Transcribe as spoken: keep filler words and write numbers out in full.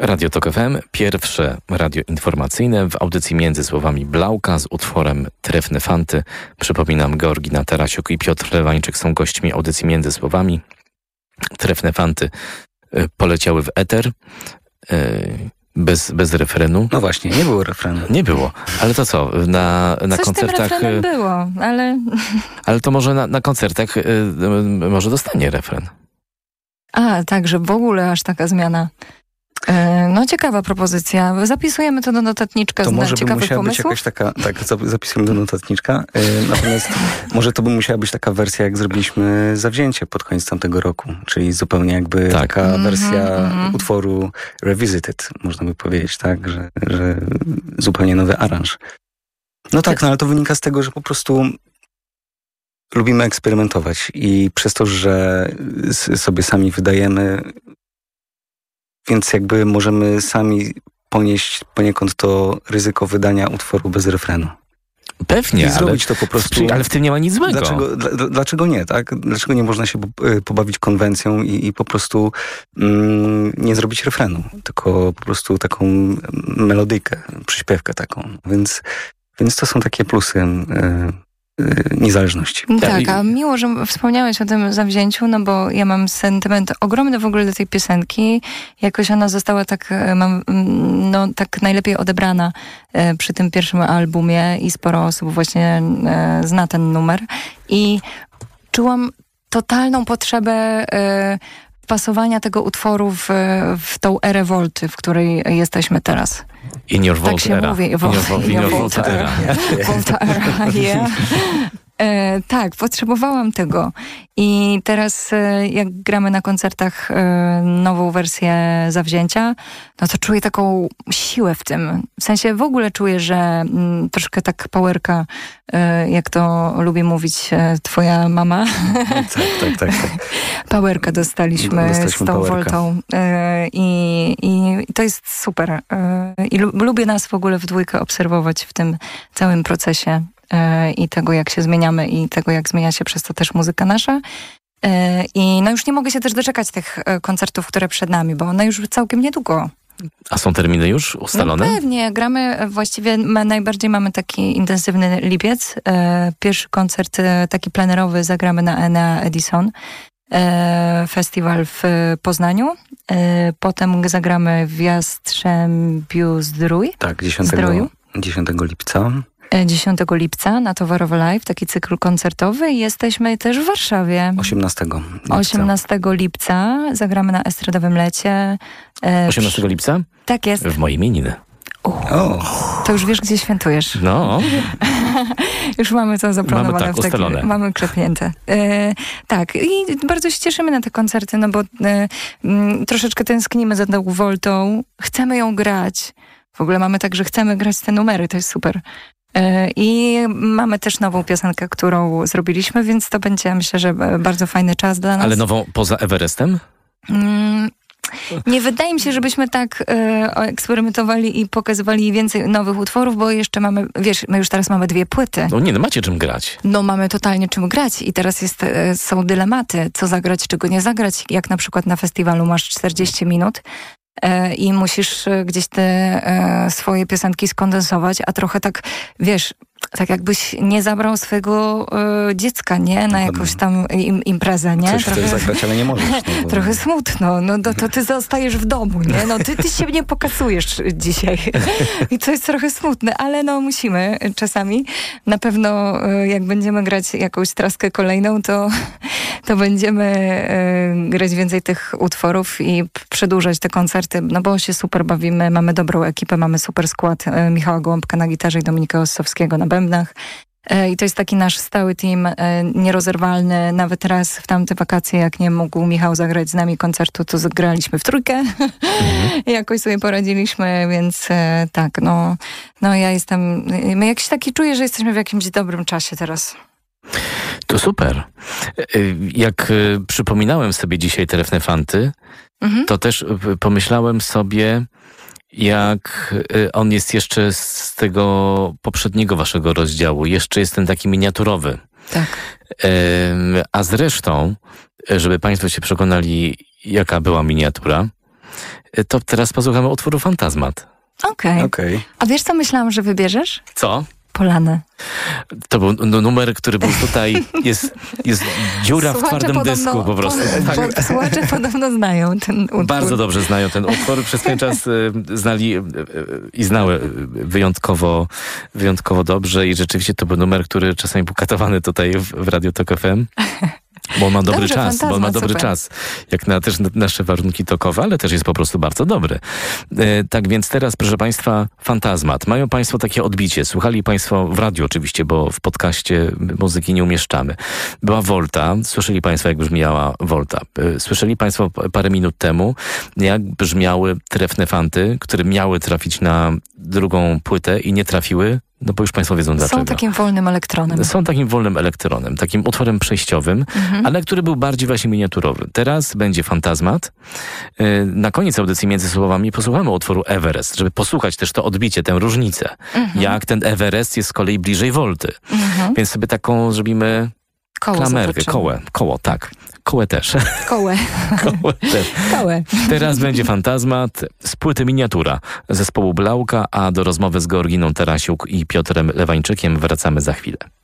Radio Tok F M, pierwsze radio informacyjne w audycji Między Słowami Blauka z utworem Trefne Fanty. Przypominam, Georgina Tarasiuk i Piotr Lewańczyk są gośćmi audycji Między Słowami. Trefne Fanty y, poleciały w eter y, bez, bez refrenu. No właśnie, nie było refrenu. Nie było, ale to co, na, na Coś koncertach... Coś tym było, ale... Ale to może na, na koncertach y, y, może dostanie refren. A, tak, że w ogóle aż taka zmiana. No ciekawa propozycja. Zapisujemy to do notatniczka to z może by ciekawych musiała pomysłów. być jakaś taka, tak, zapisujemy do notatniczka. Natomiast może to by musiała być taka wersja, jak zrobiliśmy Zawzięcie pod koniec tamtego roku. Czyli zupełnie jakby tak. taka mm-hmm, wersja mm-hmm. utworu Revisited, można by powiedzieć, tak? Że, że zupełnie nowy aranż. No tak, no ale to wynika z tego, że po prostu lubimy eksperymentować i przez to, że sobie sami wydajemy, więc jakby możemy sami ponieść poniekąd to ryzyko wydania utworu bez refrenu. Pewnie, I ale, zrobić to po prostu. Ale w tym nie ma nic złego. Dlaczego, d- dlaczego nie, tak? Dlaczego nie można się pobawić konwencją i, i po prostu mm, nie zrobić refrenu, tylko po prostu taką melodyjkę, przyśpiewkę taką. Więc, więc to są takie plusy yy, niezależności. Tak, a miło, że wspomniałeś o tym Zawzięciu, no bo ja mam sentyment ogromny w ogóle do tej piosenki. Jakoś ona została tak, mam, no, tak najlepiej odebrana przy tym pierwszym albumie i sporo osób właśnie zna ten numer. I czułam totalną potrzebę pasowania tego utworu w, w tą erę Volty, w której jesteśmy teraz. In your Volt tak się era. mówi. In your, in your Volta era. Volta era, yeah. E, tak, potrzebowałam tego. I teraz e, jak gramy na koncertach e, nową wersję Zawzięcia, no to czuję taką siłę w tym. W sensie w ogóle czuję, że m, troszkę tak powerka, e, jak to lubi mówić e, twoja mama. Tak, tak, tak. tak. Powerka dostaliśmy, dostaliśmy z tą powerka. Voltą. E, i, I to jest super. E, I lubię nas w ogóle w dwójkę obserwować w tym całym procesie i tego, jak się zmieniamy i tego, jak zmienia się przez to też muzyka nasza. I no już nie mogę się też doczekać tych koncertów, które przed nami, bo one już całkiem niedługo. A są terminy już ustalone? No pewnie. Gramy, właściwie my najbardziej mamy taki intensywny lipiec. Pierwszy koncert taki plenerowy zagramy na Enea Edison. Festiwal w Poznaniu. Potem zagramy w Jastrzębiu Zdrój. Tak, dziesiątego, dziesiątego lipca. dziesiątego lipca na Towarowe Live, taki cykl koncertowy i jesteśmy też w Warszawie. osiemnastego lipca. osiemnastego lipca zagramy na Estradowym Lecie. osiemnastego lipca? Tak jest. W moje imieniny. O, to już wiesz, gdzie świętujesz. No. Już mamy to zaplanowane. Mamy tak, w taki, ustalone. Mamy klepnięte. E, tak, i bardzo się cieszymy na te koncerty, no bo e, m, troszeczkę tęsknimy za tą Voltą. Chcemy ją grać. W ogóle mamy tak, że chcemy grać te numery, to jest super. I mamy też nową piosenkę, którą zrobiliśmy, więc to będzie, myślę, że bardzo fajny czas dla nas. Ale nową poza Everestem? Mm, nie wydaje mi się, żebyśmy tak e, eksperymentowali i pokazywali więcej nowych utworów, bo jeszcze mamy, wiesz, my już teraz mamy dwie płyty. No nie, no macie czym grać. No mamy totalnie czym grać i teraz jest, e, są dylematy, co zagrać, czego nie zagrać. Jak na przykład na festiwalu masz czterdzieści minut, i musisz gdzieś te e, swoje piosenki skondensować, a trochę tak, wiesz, tak jakbyś nie zabrał swojego e, dziecka, nie? Na jakąś tam im, imprezę, nie? Coś trochę, chcesz zagrać, ale nie możesz. No bo... Trochę smutno, no to, to ty zostajesz w domu, nie? No ty, ty się nie pokasujesz dzisiaj. I to jest trochę smutne, ale no musimy czasami. Na pewno e, jak będziemy grać jakąś traskę kolejną, to, to będziemy e, grać więcej tych utworów i przedłużać te koncerty, no bo się super bawimy, mamy dobrą ekipę, mamy super skład e, Michała Gołąbka na gitarze i Dominika Ossowskiego na bębnach. E, I to jest taki nasz stały team, e, nierozerwalny. Nawet teraz w tamte wakacje, jak nie mógł Michał zagrać z nami koncertu, to zagraliśmy w trójkę. Mhm. Jakoś sobie poradziliśmy, więc e, tak, no, no ja jestem, ja jakiś taki czuję, że jesteśmy w jakimś dobrym czasie teraz. To super. Jak przypominałem sobie dzisiaj Trefne Fanty, mhm. to też pomyślałem sobie, jak on jest jeszcze z tego poprzedniego waszego rozdziału. Jeszcze jest ten taki miniaturowy. Tak. A zresztą, żeby państwo się przekonali, jaka była miniatura, to teraz posłuchamy utworu Fantazmat. Okej. Okay. Okay. A wiesz, co myślałam, że wybierzesz? Co? Polanę. To był no, numer, który był tutaj, jest, jest dziura Słuchacze w twardym podobno, dysku po prostu. Po, po, słuchacze podobno znają ten utwór. Bardzo dobrze znają ten utwór. Przez ten czas y, znali y, y, i znały wyjątkowo, wyjątkowo dobrze i rzeczywiście to był numer, który czasami był katowany tutaj w, w Radio Tok F M. Bo on ma dobry Dobrze, czas, bo on ma dobry super. czas, jak na też na nasze warunki tokowe, ale też jest po prostu bardzo dobry. E, tak więc teraz, proszę Państwa, Fantazmat. Mają Państwo takie odbicie. Słuchali Państwo w radiu oczywiście, bo w podcaście muzyki nie umieszczamy. Była Volta. Słyszeli Państwo, jak brzmiała Volta. E, słyszeli Państwo parę minut temu, jak brzmiały Trefne Fanty, które miały trafić na drugą płytę i nie trafiły. No bo już Państwo wiedzą dlaczego. Są takim wolnym elektronem. Są takim wolnym elektronem, takim utworem przejściowym, mhm. ale który był bardziej właśnie miniaturowy. Teraz będzie Fantazmat. Na koniec audycji między słowami posłuchamy utworu Everest, żeby posłuchać też to odbicie, tę różnicę. Mhm. Jak ten Everest jest z kolei bliżej Volty. Mhm. Więc sobie taką zrobimy koło klamerkę, kołę, koło, tak. Kołę też. Kołę. Kołę też. Kołę. Teraz będzie Fantazmat z płyty Miniatura zespołu Blauka, a do rozmowy z Georginą Tarasiuk i Piotrem Lewańczykiem wracamy za chwilę.